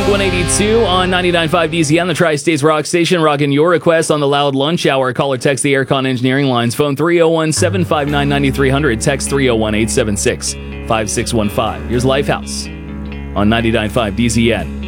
Blink-182 on 99.5 DZN, the Tri-States Rock Station, rocking your request on the Loud Lunch Hour. Call or text the Aircon Engineering lines. Phone 301-759-9300. Text 301-876-5615. Here's Lifehouse on 99.5 DZN.